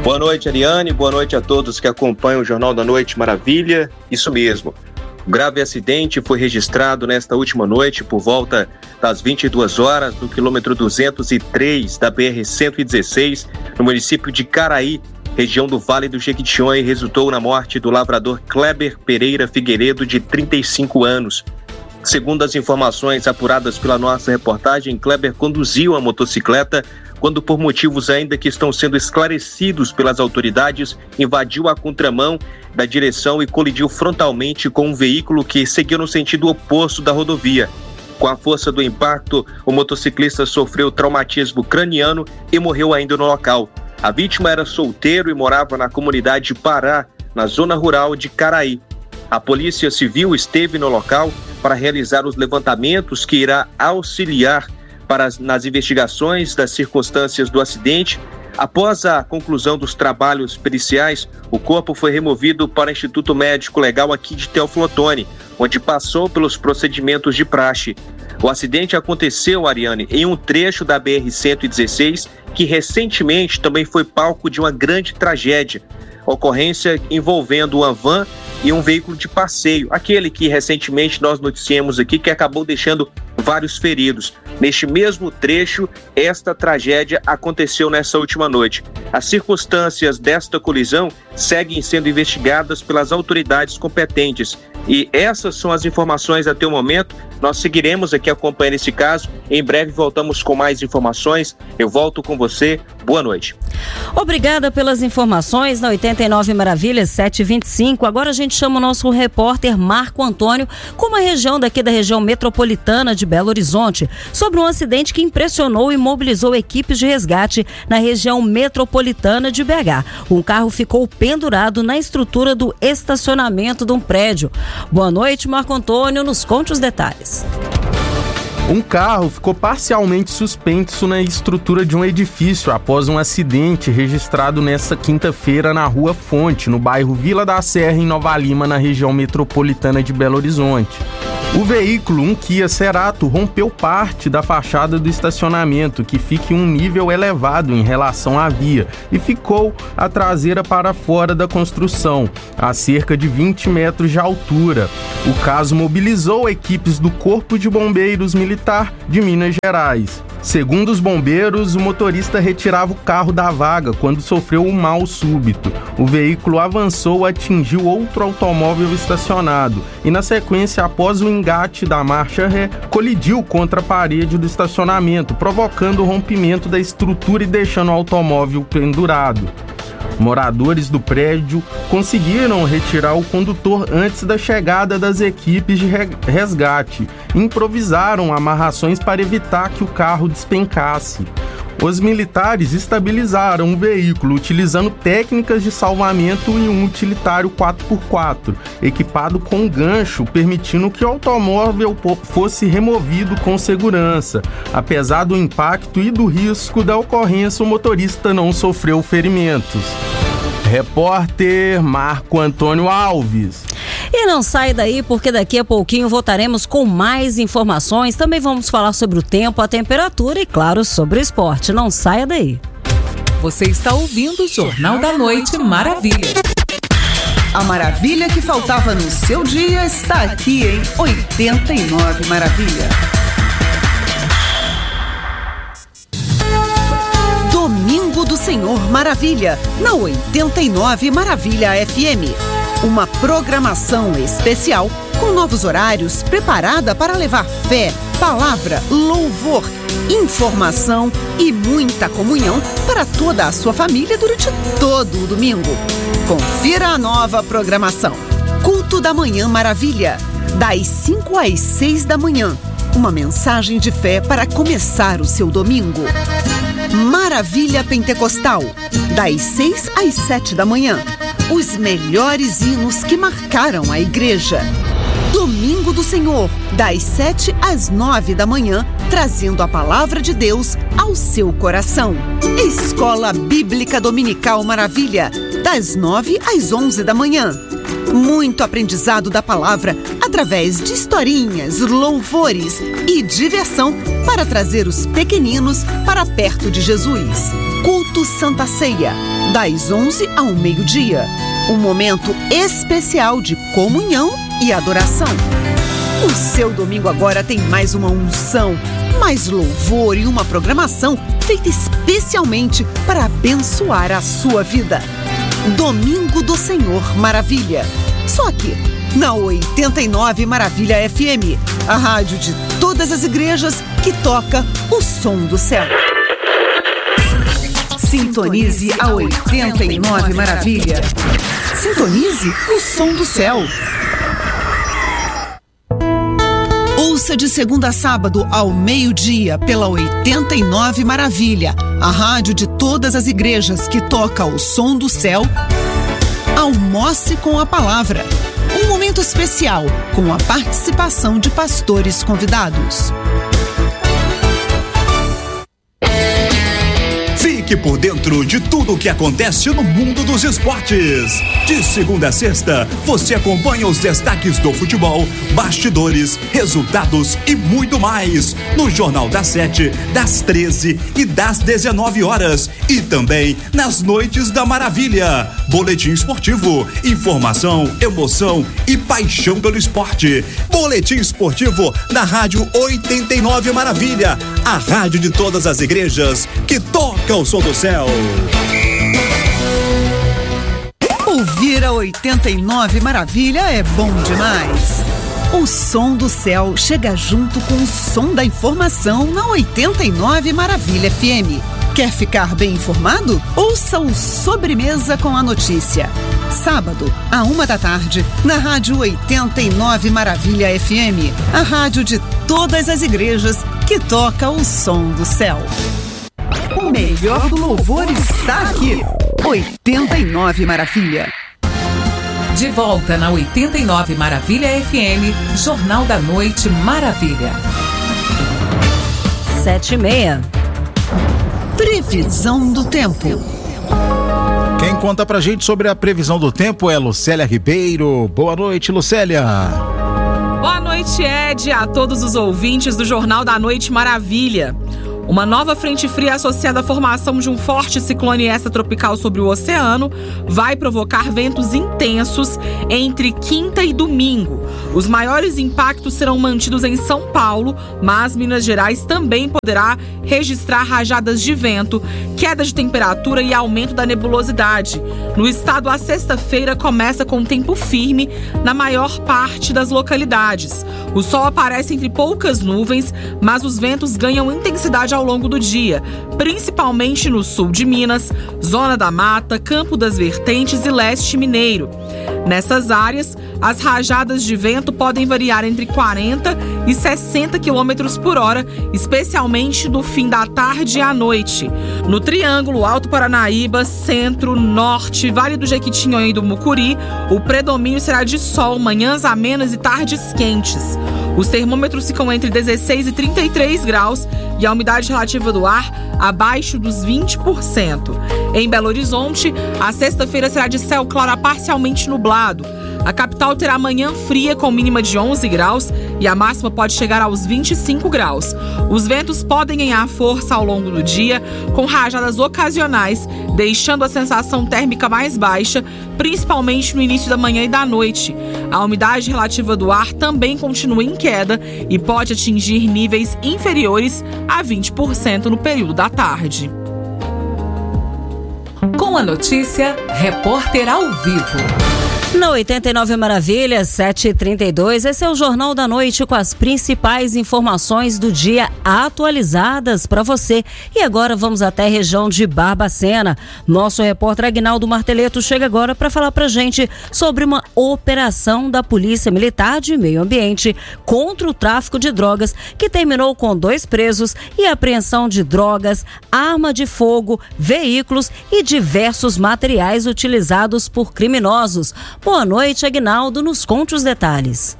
Boa noite, Ariane. Boa noite a todos que acompanham o Jornal da Noite Maravilha. Isso mesmo. O grave acidente foi registrado nesta última noite por volta das vinte e duas horas no quilômetro duzentos e três da B R cento e dezesseis, no município de Caraí, região do Vale do Jequitinhonha, e resultou na morte do lavrador Kleber Pereira Figueiredo, de trinta e cinco anos. Segundo as informações apuradas pela nossa reportagem, Kleber conduziu a motocicleta quando, por motivos ainda que estão sendo esclarecidos pelas autoridades, invadiu a contramão da direção e colidiu frontalmente com um veículo que seguia no sentido oposto da rodovia. Com a força do impacto, o motociclista sofreu traumatismo craniano e morreu ainda no local. A vítima era solteiro e morava na comunidade Pará, na zona rural de Caraí. A Polícia Civil esteve no local para realizar os levantamentos que irá auxiliar para as, nas investigações das circunstâncias do acidente. Após a conclusão dos trabalhos periciais, o corpo foi removido para o Instituto Médico Legal aqui de Teófilo Otoni, onde passou pelos procedimentos de praxe. O acidente aconteceu, Ariane, em um trecho da B R cento e dezesseis, que recentemente também foi palco de uma grande tragédia. Ocorrência envolvendo uma van e um veículo de passeio, aquele que recentemente nós noticiamos aqui, que acabou deixando vários feridos. Neste mesmo trecho, esta tragédia aconteceu nessa última noite. As circunstâncias desta colisão seguem sendo investigadas pelas autoridades competentes. E essas são as informações até o momento. Nós seguiremos aqui acompanhando esse caso. Em breve voltamos com mais informações. Eu volto com você. Boa noite. Obrigada pelas informações na oitenta e nove Maravilhas, sete e vinte e cinco. Agora a gente chama o nosso repórter Marco Antônio, com uma região daqui da região metropolitana de Belo Horizonte, sobre um acidente que impressionou e mobilizou equipes de resgate na região metropolitana de B H. Um carro ficou pendurado na estrutura do estacionamento de um prédio. Boa noite, Marco Antônio, nos conte os detalhes. Um carro ficou parcialmente suspenso na estrutura de um edifício após um acidente registrado nesta quinta-feira na Rua Fonte, no bairro Vila da Serra, em Nova Lima, na região metropolitana de Belo Horizonte. O veículo, um Kia Cerato, rompeu parte da fachada do estacionamento, que fica em um nível elevado em relação à via, e ficou a traseira para fora da construção, a cerca de vinte metros de altura. O caso mobilizou equipes do Corpo de Bombeiros Militar de Minas Gerais. Segundo os bombeiros, o motorista retirava o carro da vaga quando sofreu um mal súbito. O veículo avançou e atingiu outro automóvel estacionado e, na sequência, após o engate da marcha ré, colidiu contra a parede do estacionamento, provocando o rompimento da estrutura e deixando o automóvel pendurado. Moradores do prédio conseguiram retirar o condutor antes da chegada das equipes de resgate e improvisaram amarrações para evitar que o carro despencasse. Os militares estabilizaram o veículo utilizando técnicas de salvamento e um utilitário quatro por quatro, equipado com gancho, permitindo que o automóvel fosse removido com segurança. Apesar do impacto e do risco da ocorrência, o motorista não sofreu ferimentos. Repórter Marco Antônio Alves. E não sai daí, porque daqui a pouquinho voltaremos com mais informações. Também vamos falar sobre o tempo, a temperatura e, claro, sobre o esporte. Não saia daí. Você está ouvindo o Jornal da Noite Maravilha. A maravilha que faltava no seu dia está aqui em oitenta e nove Maravilha. Domingo do Senhor Maravilha, na oitenta e nove Maravilha F M. Uma programação especial com novos horários preparada para levar fé, palavra, louvor, informação e muita comunhão para toda a sua família durante todo o domingo. Confira a nova programação. Culto da Manhã Maravilha, das cinco às seis da manhã. Uma mensagem de fé para começar o seu domingo. Maravilha Pentecostal, das seis às sete da manhã. Os melhores hinos que marcaram a igreja. Domingo do Senhor, das sete às nove da manhã, trazendo a palavra de Deus ao seu coração. Escola Bíblica Dominical Maravilha, das nove às onze da manhã. Muito aprendizado da palavra através de historinhas, louvores e diversão para trazer os pequeninos para perto de Jesus. Culto Santa Ceia, das onze ao meio-dia. Um momento especial de comunhão e adoração. O seu domingo agora tem mais uma unção, mais louvor e uma programação feita especialmente para abençoar a sua vida. Domingo do Senhor Maravilha. Só aqui, na oitenta e nove Maravilha F M, a rádio de todas as igrejas que toca o som do céu. Sintonize a oitenta e nove Maravilha. Sintonize o som do céu. Ouça de segunda a sábado ao meio-dia pela oitenta e nove Maravilha, a rádio de todas as igrejas que toca o som do céu. Almoce com a palavra. Um momento especial com a participação de pastores convidados. Fique por dentro de tudo o que acontece no mundo dos esportes. De segunda a sexta, você acompanha os destaques do futebol, bastidores, resultados e muito mais no Jornal das Sete, das treze e das dezenove horas. E também nas Noites da Maravilha. Boletim esportivo, informação, emoção e paixão pelo esporte. Boletim esportivo na Rádio oitenta e nove Maravilha, a rádio de todas as igrejas que toca o som do céu. Ouvir a oitenta e nove Maravilha é bom demais. O som do céu chega junto com o som da informação na oitenta e nove Maravilha F M. Quer ficar bem informado? Ouça o Sobremesa com a Notícia. Sábado, à uma da tarde, na Rádio oitenta e nove Maravilha F M, a rádio de todas as igrejas que toca o som do céu. O melhor do louvor está aqui. oitenta e nove Maravilha. De volta na oitenta e nove Maravilha F M, Jornal da Noite Maravilha. Sete e meia. Previsão do tempo. Quem conta pra gente sobre a previsão do tempo é Lucélia Ribeiro. Boa noite, Lucélia. Boa noite, Ed, a todos os ouvintes do Jornal da Noite Maravilha. Uma nova frente fria associada à formação de um forte ciclone extratropical sobre o oceano vai provocar ventos intensos entre quinta e domingo. Os maiores impactos serão mantidos em São Paulo, mas Minas Gerais também poderá registrar rajadas de vento, queda de temperatura e aumento da nebulosidade. No estado, a sexta-feira começa com tempo firme na maior parte das localidades. O sol aparece entre poucas nuvens, mas os ventos ganham intensidade ao longo do dia, principalmente no sul de Minas, Zona da Mata, Campo das Vertentes e Leste Mineiro. Nessas áreas, as rajadas de vento podem variar entre quarenta e sessenta quilômetros por hora, especialmente no fim da tarde e à noite. No Triângulo, Alto Paranaíba, Centro, Norte, Vale do Jequitinhonha e do Mucuri, o predomínio será de sol, manhãs amenas e tardes quentes. Os termômetros ficam entre dezesseis e trinta e três graus e a umidade relativa do ar abaixo dos vinte por cento. Em Belo Horizonte, a sexta-feira será de céu claro a parcialmente nublado. A capital terá manhã fria com mínima de onze graus e a máxima pode chegar aos vinte e cinco graus. Os ventos podem ganhar força ao longo do dia, com rajadas ocasionais, deixando a sensação térmica mais baixa, principalmente no início da manhã e da noite. A umidade relativa do ar também continua em queda e pode atingir níveis inferiores a vinte por cento no período da tarde. Com a notícia, repórter ao vivo. Na oitenta e nove Maravilha, sete e trinta e dois, esse é o Jornal da Noite com as principais informações do dia atualizadas para você. E agora vamos até a região de Barbacena. Nosso repórter Aguinaldo Marteleto chega agora para falar para gente sobre uma operação da Polícia Militar de Meio Ambiente contra o tráfico de drogas que terminou com dois presos e apreensão de drogas, arma de fogo, veículos e diversos materiais utilizados por criminosos. Boa noite, Aguinaldo, nos conte os detalhes.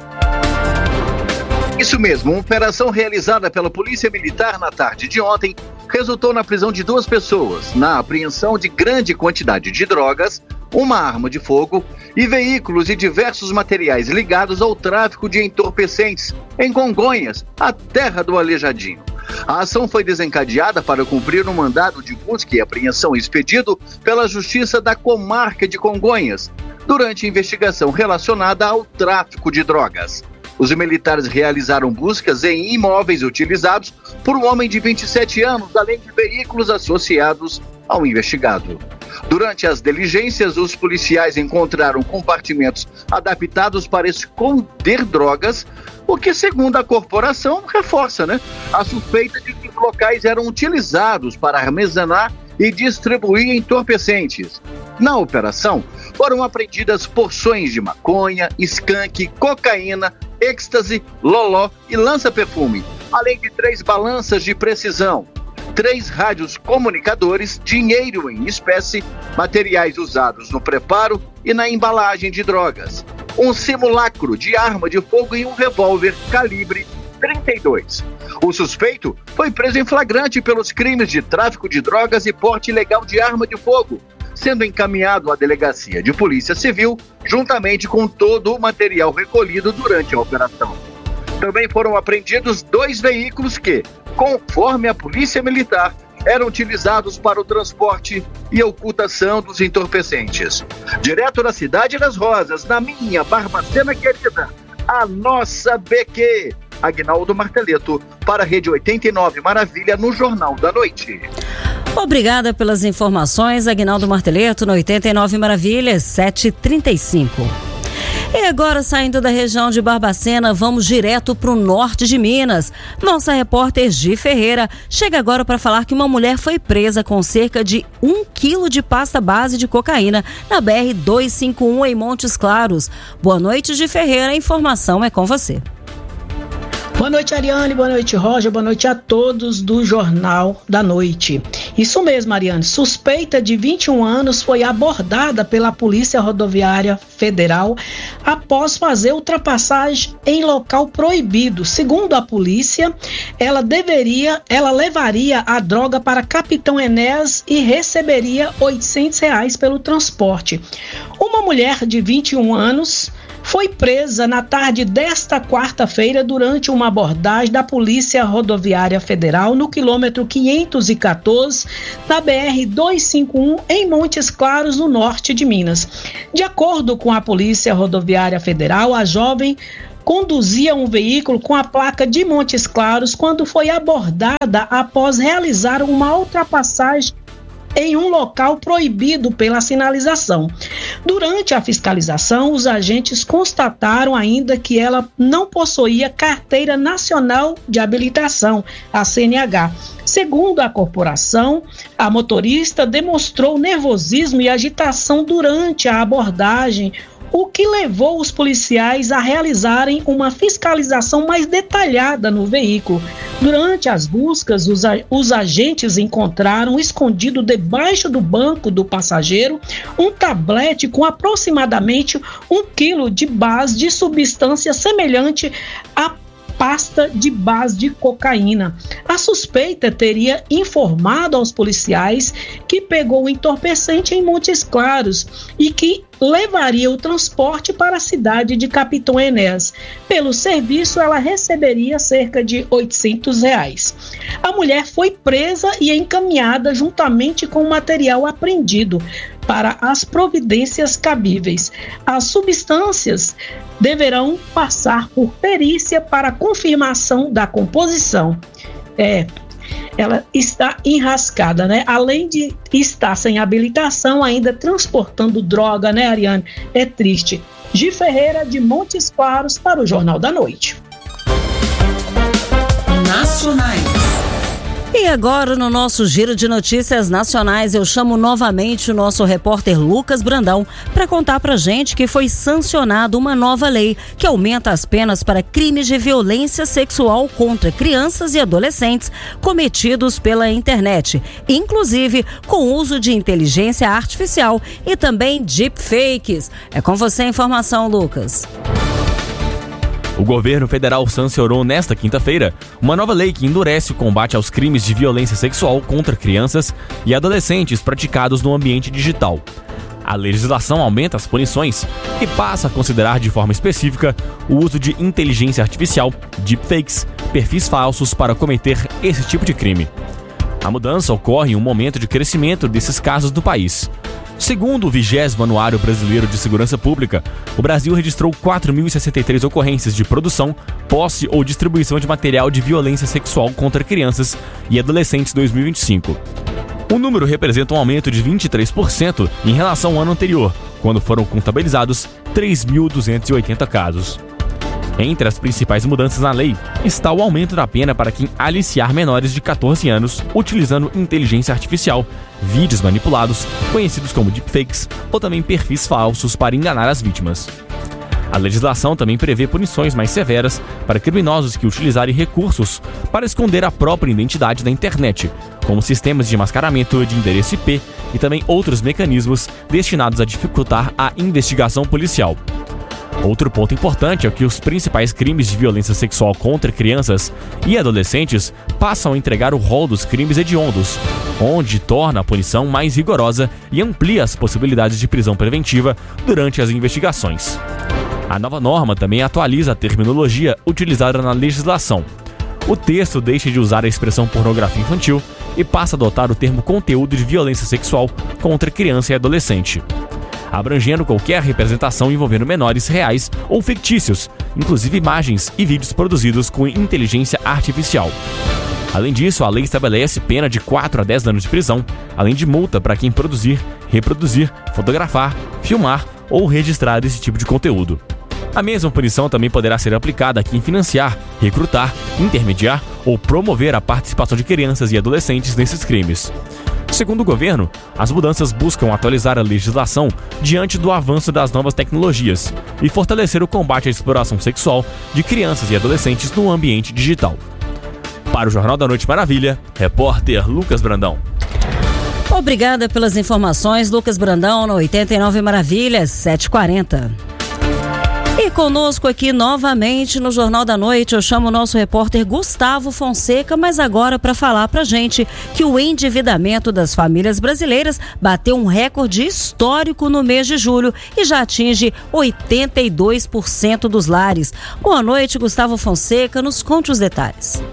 Isso mesmo, uma operação realizada pela Polícia Militar na tarde de ontem resultou na prisão de duas pessoas, na apreensão de grande quantidade de drogas, uma arma de fogo e veículos e diversos materiais ligados ao tráfico de entorpecentes em Congonhas, a terra do Aleijadinho. A ação foi desencadeada para cumprir um mandado de busca e apreensão expedido pela Justiça da Comarca de Congonhas, durante investigação relacionada ao tráfico de drogas. Os militares realizaram buscas em imóveis utilizados por um homem de vinte e sete anos, além de veículos associados ao investigado. Durante as diligências, os policiais encontraram compartimentos adaptados para esconder drogas, o que, segundo a corporação, reforça, né, a suspeita de que os locais eram utilizados para armazenar e distribuir entorpecentes. Na operação, foram apreendidas porções de maconha, skunk, cocaína, êxtase, loló e lança-perfume, além de três balanças de precisão, três rádios comunicadores, dinheiro em espécie, materiais usados no preparo e na embalagem de drogas, um simulacro de arma de fogo e um revólver calibre trinta e dois. O suspeito foi preso em flagrante pelos crimes de tráfico de drogas e porte ilegal de arma de fogo, sendo encaminhado à delegacia de polícia civil, juntamente com todo o material recolhido durante a operação. Também foram apreendidos dois veículos que, conforme a polícia militar, eram utilizados para o transporte e ocultação dos entorpecentes. Direto da Cidade das Rosas, na minha Barbacena querida, a nossa B Q, Agnaldo Marteleto, para a Rede oitenta e nove Maravilha, no Jornal da Noite. Obrigada pelas informações, Agnaldo Marteleto, no oitenta e nove Maravilhas, sete e trinta e cinco. E agora, saindo da região de Barbacena, vamos direto para o norte de Minas. Nossa repórter Gi Ferreira chega agora para falar que uma mulher foi presa com cerca de um quilo de pasta base de cocaína na B R duzentos e cinquenta e um em Montes Claros. Boa noite, Gi Ferreira, a informação é com você. Boa noite, Ariane, boa noite, Roger, boa noite a todos do Jornal da Noite. Isso mesmo, Ariane, suspeita de vinte e um anos foi abordada pela Polícia Rodoviária Federal após fazer ultrapassagem em local proibido. Segundo a polícia, ela deveria, ela levaria a droga para Capitão Enéas e receberia oitocentos reais pelo transporte. Uma mulher de vinte e um anos foi presa na tarde desta quarta-feira durante uma abordagem da Polícia Rodoviária Federal no quilômetro quinhentos e quatorze da B R duzentos e cinquenta e um em Montes Claros, no norte de Minas. De acordo com a Polícia Rodoviária Federal, a jovem conduzia um veículo com a placa de Montes Claros quando foi abordada após realizar uma ultrapassagem em um local proibido pela sinalização. Durante a fiscalização, os agentes constataram ainda que ela não possuía Carteira Nacional de Habilitação, a C N H. Segundo a corporação, a motorista demonstrou nervosismo e agitação durante a abordagem, o que levou os policiais a realizarem uma fiscalização mais detalhada no veículo. Durante as buscas, os, os agentes encontraram escondido debaixo do banco do passageiro um tablete com aproximadamente um quilo de base de substância semelhante a pasta de base de cocaína. A suspeita teria informado aos policiais que pegou o entorpecente em Montes Claros e que levaria o transporte para a cidade de Capitão Enéas. Pelo serviço, ela receberia cerca de oitocentos reais. A mulher foi presa e encaminhada juntamente com o material apreendido para as providências cabíveis. As substâncias deverão passar por perícia para confirmação da composição. É, ela está enrascada, né? Além de estar sem habilitação, ainda transportando droga, né, Ariane? É triste. Gi Ferreira, de Montes Claros, para o Jornal da Noite. Nacionais. E agora, no nosso giro de notícias nacionais, eu chamo novamente o nosso repórter Lucas Brandão para contar pra gente que foi sancionada uma nova lei que aumenta as penas para crimes de violência sexual contra crianças e adolescentes cometidos pela internet, inclusive com uso de inteligência artificial e também deepfakes. É com você a informação, Lucas. O governo federal sancionou nesta quinta-feira uma nova lei que endurece o combate aos crimes de violência sexual contra crianças e adolescentes praticados no ambiente digital. A legislação aumenta as punições e passa a considerar de forma específica o uso de inteligência artificial, deepfakes, perfis falsos para cometer esse tipo de crime. A mudança ocorre em um momento de crescimento desses casos no país. Segundo o vigésimo Anuário Brasileiro de Segurança Pública, o Brasil registrou quatro mil e sessenta e três ocorrências de produção, posse ou distribuição de material de violência sexual contra crianças e adolescentes em dois mil e vinte e cinco. O número representa um aumento de vinte e três por cento em relação ao ano anterior, quando foram contabilizados três mil duzentos e oitenta casos. Entre as principais mudanças na lei está o aumento da pena para quem aliciar menores de catorze anos utilizando inteligência artificial, vídeos manipulados, conhecidos como deepfakes, ou também perfis falsos para enganar as vítimas. A legislação também prevê punições mais severas para criminosos que utilizarem recursos para esconder a própria identidade na internet, como sistemas de mascaramento de endereço I P e também outros mecanismos destinados a dificultar a investigação policial. Outro ponto importante é que os principais crimes de violência sexual contra crianças e adolescentes passam a entregar o rol dos crimes hediondos, onde torna a punição mais rigorosa e amplia as possibilidades de prisão preventiva durante as investigações. A nova norma também atualiza a terminologia utilizada na legislação. O texto deixa de usar a expressão pornografia infantil e passa a adotar o termo conteúdo de violência sexual contra criança e adolescente, abrangendo qualquer representação envolvendo menores reais ou fictícios, inclusive imagens e vídeos produzidos com inteligência artificial. Além disso, a lei estabelece pena de quatro a dez anos de prisão, além de multa para quem produzir, reproduzir, fotografar, filmar ou registrar esse tipo de conteúdo. A mesma punição também poderá ser aplicada a quem financiar, recrutar, intermediar ou promover a participação de crianças e adolescentes nesses crimes. Segundo o governo, as mudanças buscam atualizar a legislação diante do avanço das novas tecnologias e fortalecer o combate à exploração sexual de crianças e adolescentes no ambiente digital. Para o Jornal da Noite Maravilha, repórter Lucas Brandão. Obrigada pelas informações, Lucas Brandão, no oitenta e nove Maravilhas, sete e quarenta. E conosco aqui novamente no Jornal da Noite, eu chamo o nosso repórter Gustavo Fonseca, mas agora para falar pra gente que o endividamento das famílias brasileiras bateu um recorde histórico no mês de julho e já atinge oitenta e dois por cento dos lares. Boa noite, Gustavo Fonseca, nos conte os detalhes.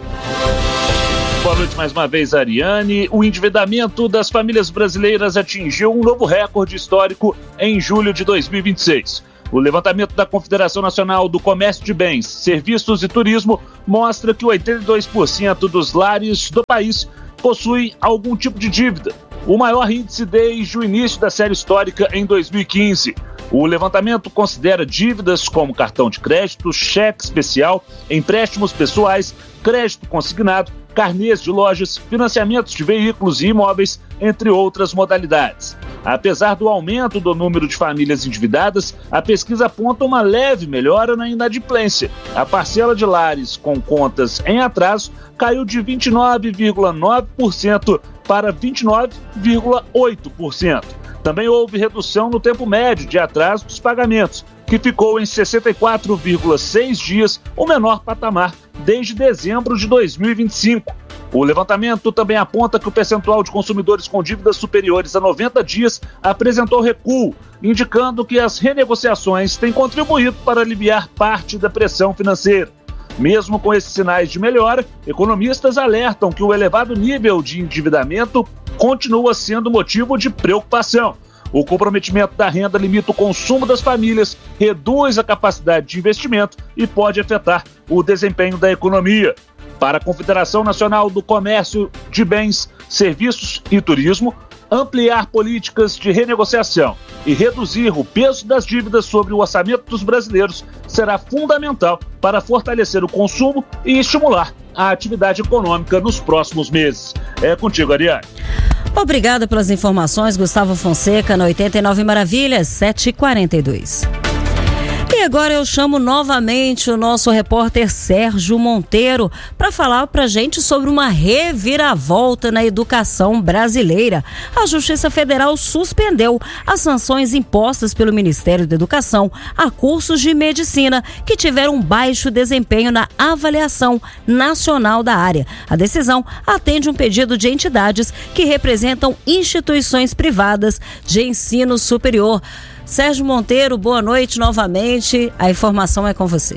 Boa noite mais uma vez, Ariane. O endividamento das famílias brasileiras atingiu um novo recorde histórico em julho de dois mil e vinte e seis. O levantamento da Confederação Nacional do Comércio de Bens, Serviços e Turismo mostra que oitenta e dois por cento dos lares do país possuem algum tipo de dívida, o maior índice desde o início da série histórica em dois mil e quinze. O levantamento considera dívidas como cartão de crédito, cheque especial, empréstimos pessoais, crédito consignado, carnês de lojas, financiamentos de veículos e imóveis, entre outras modalidades. Apesar do aumento do número de famílias endividadas, a pesquisa aponta uma leve melhora na inadimplência. A parcela de lares com contas em atraso caiu de vinte e nove vírgula nove por cento para vinte e nove vírgula oito por cento. Também houve redução no tempo médio de atraso dos pagamentos, que ficou em sessenta e quatro vírgula seis dias, o menor patamar desde dezembro de dois mil e vinte e cinco. O levantamento também aponta que o percentual de consumidores com dívidas superiores a noventa dias apresentou recuo, indicando que as renegociações têm contribuído para aliviar parte da pressão financeira. Mesmo com esses sinais de melhora, economistas alertam que o elevado nível de endividamento continua sendo motivo de preocupação. O comprometimento da renda limita o consumo das famílias, reduz a capacidade de investimento e pode afetar o desempenho da economia. Para a Confederação Nacional do Comércio de Bens, Serviços e Turismo, ampliar políticas de renegociação e reduzir o peso das dívidas sobre o orçamento dos brasileiros será fundamental para fortalecer o consumo e estimular a atividade econômica nos próximos meses. É contigo, Ariane. Obrigada pelas informações, Gustavo Fonseca, no oitenta e nove Maravilhas, sete e quarenta e dois. E agora eu chamo novamente o nosso repórter Sérgio Monteiro para falar pra gente sobre uma reviravolta na educação brasileira. A Justiça Federal suspendeu as sanções impostas pelo Ministério da Educação a cursos de medicina que tiveram baixo desempenho na avaliação nacional da área. A decisão atende um pedido de entidades que representam instituições privadas de ensino superior. Sérgio Monteiro, boa noite novamente. A informação é com você.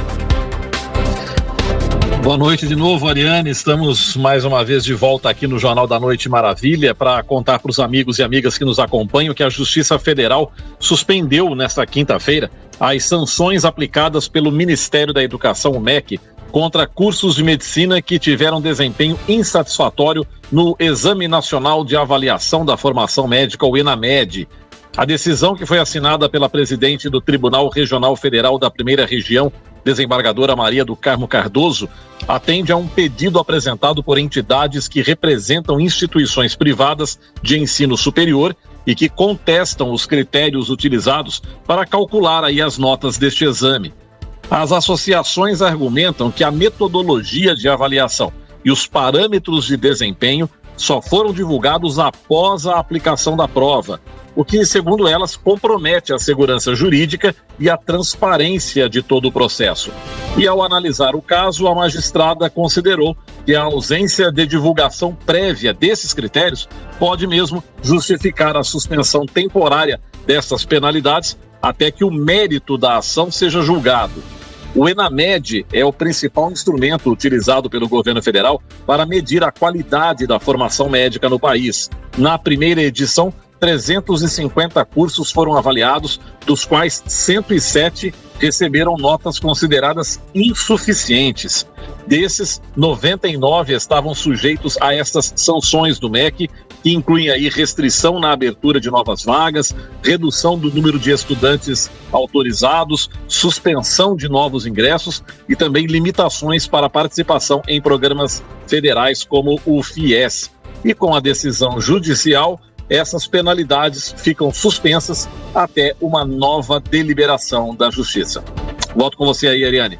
Boa noite de novo, Ariane. Estamos mais uma vez de volta aqui no Jornal da Noite Maravilha para contar para os amigos e amigas que nos acompanham que a Justiça Federal suspendeu nesta quinta-feira as sanções aplicadas pelo Ministério da Educação, o M E C, contra cursos de medicina que tiveram desempenho insatisfatório no Exame Nacional de Avaliação da Formação Médica, o ENAMED. A decisão, que foi assinada pela presidente do Tribunal Regional Federal da Primeira Região, desembargadora Maria do Carmo Cardoso, atende a um pedido apresentado por entidades que representam instituições privadas de ensino superior e que contestam os critérios utilizados para calcular aí as notas deste exame. As associações argumentam que a metodologia de avaliação e os parâmetros de desempenho só foram divulgados após a aplicação da prova, o que, segundo elas, compromete a segurança jurídica e a transparência de todo o processo. E ao analisar o caso, a magistrada considerou que a ausência de divulgação prévia desses critérios pode mesmo justificar a suspensão temporária dessas penalidades até que o mérito da ação seja julgado. O ENAMED é o principal instrumento utilizado pelo governo federal para medir a qualidade da formação médica no país. Na primeira edição, trezentos e cinquenta cursos foram avaliados, dos quais cento e sete receberam notas consideradas insuficientes. Desses, noventa e nove estavam sujeitos a estas sanções do M E C, que incluem aí restrição na abertura de novas vagas, redução do número de estudantes autorizados, suspensão de novos ingressos e também limitações para participação em programas federais como o FIES. E com a decisão judicial, essas penalidades ficam suspensas até uma nova deliberação da Justiça. Volto com você aí, Ariane.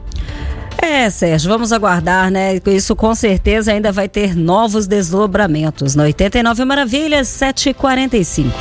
É, Sérgio, vamos aguardar, né? Isso com certeza ainda vai ter novos desdobramentos. Na oitenta e nove Maravilhas, sete e quarenta e cinco.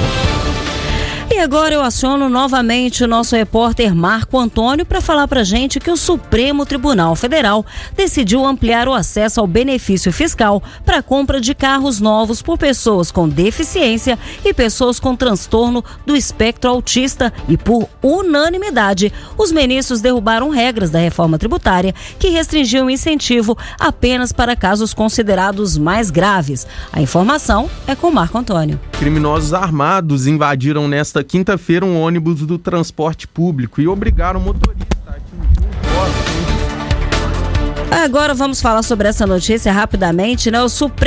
E agora eu aciono novamente o nosso repórter Marco Antônio para falar pra gente que o Supremo Tribunal Federal decidiu ampliar o acesso ao benefício fiscal para a compra de carros novos por pessoas com deficiência e pessoas com transtorno do espectro autista. E por unanimidade, os ministros derrubaram regras da reforma tributária que restringiam o incentivo apenas para casos considerados mais graves. A informação é com Marco Antônio. Criminosos armados invadiram nesta quinta-feira um ônibus do transporte público e obrigaram o motorista a atingir um poste. Agora vamos falar sobre essa notícia rapidamente, né? O Supremo